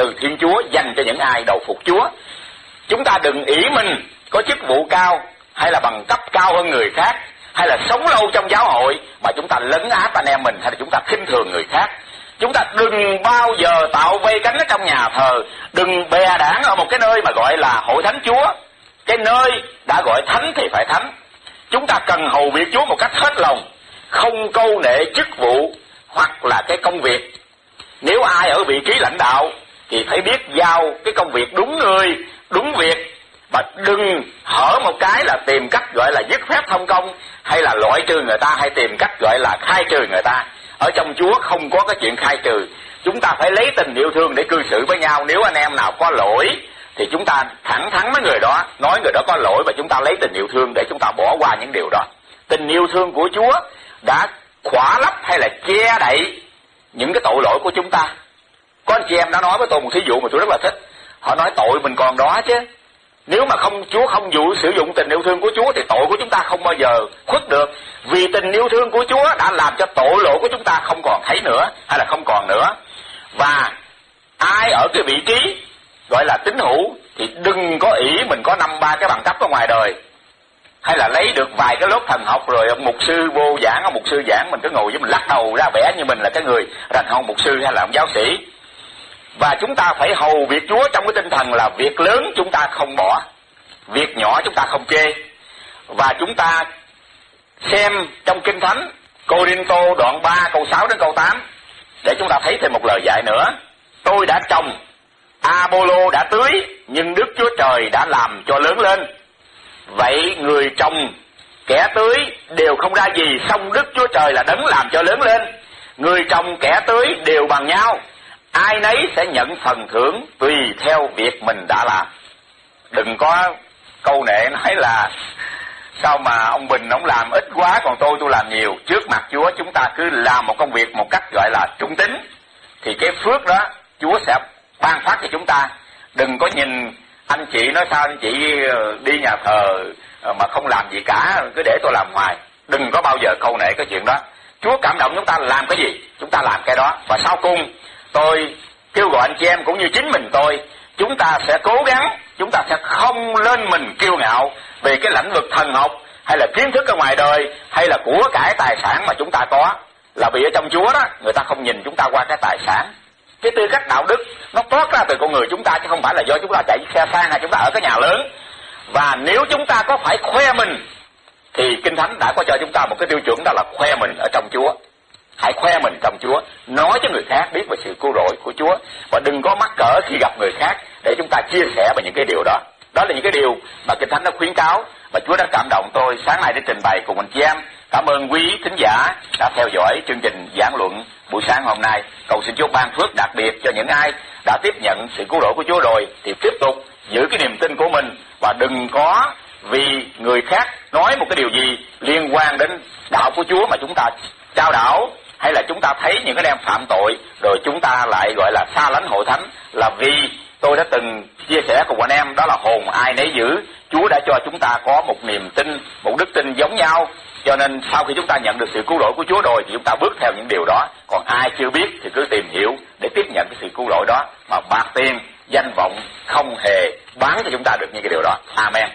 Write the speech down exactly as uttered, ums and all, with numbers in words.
từ Thiên Chúa dành cho những ai đầu phục Chúa. Chúng ta đừng ỷ mình có chức vụ cao, hay là bằng cấp cao hơn người khác, hay là sống lâu trong giáo hội mà chúng ta lấn áp anh em mình, hay là chúng ta khinh thường người khác. Chúng ta đừng bao giờ tạo vây cánh ở trong nhà thờ, đừng bè đảng ở một cái nơi mà gọi là hội thánh Chúa. Cái nơi đã gọi thánh thì phải thánh. Chúng ta cần hầu việc Chúa một cách hết lòng, không câu nệ chức vụ hoặc là cái công việc. Nếu ai ở vị trí lãnh đạo thì phải biết giao cái công việc đúng người, đúng việc, mà đừng hở một cái là tìm cách gọi là dứt phép thông công, hay là loại trừ người ta, hay tìm cách gọi là khai trừ người ta. Ở trong Chúa không có cái chuyện khai trừ. Chúng ta phải lấy tình yêu thương để cư xử với nhau. Nếu anh em nào có lỗi thì chúng ta thẳng thắn với người đó, nói người đó có lỗi, và chúng ta lấy tình yêu thương để chúng ta bỏ qua những điều đó. Tình yêu thương của Chúa đã khỏa lấp hay là che đậy những cái tội lỗi của chúng ta. Có anh chị em đã nói với tôi một thí dụ mà tôi rất là thích. Họ nói tội mình còn đó chứ. Nếu mà không Chúa không dụ sử dụng tình yêu thương của Chúa thì tội của chúng ta không bao giờ khuất được. Vì tình yêu thương của Chúa đã làm cho tội lỗi của chúng ta không còn thấy nữa, hay là không còn nữa. Và ai ở cái vị trí gọi là tín hữu thì đừng có ỷ mình có năm ba cái bằng cấp ở ngoài đời, hay là lấy được vài cái lớp thần học rồi ông mục sư vô giảng, ông mục sư giảng mình cứ ngồi với mình lắc đầu ra vẻ như mình là cái người rằng ông mục sư hay là ông giáo sĩ. Và chúng ta phải hầu việc Chúa trong cái tinh thần là việc lớn chúng ta không bỏ, việc nhỏ chúng ta không chê. Và chúng ta xem trong Kinh Thánh Cô-rinh-tô đoạn ba câu sáu đến câu tám để chúng ta thấy thêm một lời dạy nữa. Tôi đã trồng, A-bô-lô đã tưới, nhưng Đức Chúa Trời đã làm cho lớn lên. Vậy người trồng kẻ tưới đều không ra gì, song Đức Chúa Trời là đấng làm cho lớn lên. Người trồng kẻ tưới đều bằng nhau, ai nấy sẽ nhận phần thưởng tùy theo việc mình đã làm. Đừng có câu nệ nói là sao mà ông Bình ông làm ít quá còn tôi tôi làm nhiều. Trước mặt Chúa chúng ta cứ làm một công việc một cách gọi là trung tín, thì cái phước đó Chúa sẽ ban phát cho chúng ta. Đừng có nhìn anh chị nói sao anh chị đi nhà thờ mà không làm gì cả, cứ để tôi làm ngoài. Đừng có bao giờ câu nệ cái chuyện đó. Chúa cảm động chúng ta làm cái gì chúng ta làm cái đó. Và sau cùng tôi kêu gọi anh chị em cũng như chính mình tôi, chúng ta sẽ cố gắng, chúng ta sẽ không lên mình kiêu ngạo về cái lĩnh vực thần học hay là kiến thức ở ngoài đời hay là của cải tài sản mà chúng ta có. Là vì ở trong Chúa đó người ta không nhìn chúng ta qua cái tài sản. Cái tư cách đạo đức nó toát ra từ con người chúng ta, chứ không phải là do chúng ta chạy xe sang hay chúng ta ở cái nhà lớn. Và nếu chúng ta có phải khoe mình thì Kinh Thánh đã có cho chúng ta một cái tiêu chuẩn, đó là khoe mình ở trong Chúa. Hãy khoe mình trong Chúa, nói cho người khác biết về sự cứu rỗi của Chúa, và đừng có mắc cỡ khi gặp người khác để chúng ta chia sẻ về những cái điều đó. Đó là những cái điều mà Kinh Thánh đã khuyến cáo, và Chúa đã cảm động tôi sáng nay để trình bày cùng anh chị em. Cảm ơn quý thính giả đã theo dõi chương trình giảng luận buổi sáng hôm nay. Cầu xin Chúa ban phước đặc biệt cho những ai đã tiếp nhận sự cứu rỗi của Chúa rồi thì tiếp tục giữ cái niềm tin của mình, và đừng có vì người khác nói một cái điều gì liên quan đến đạo của Chúa mà chúng ta trao đảo, hay là chúng ta thấy những cái em phạm tội rồi chúng ta lại gọi là xa lánh hội thánh. Là vì tôi đã từng chia sẻ cùng anh em, đó là hồn ai nấy giữ. Chúa đã cho chúng ta có một niềm tin, một đức tin giống nhau, cho nên sau khi chúng ta nhận được sự cứu rỗi của Chúa rồi thì chúng ta bước theo những điều đó. Còn ai chưa biết thì cứ tìm hiểu để tiếp nhận cái sự cứu rỗi đó, mà bạc tiền danh vọng không hề bán cho chúng ta được những cái điều đó. Amen.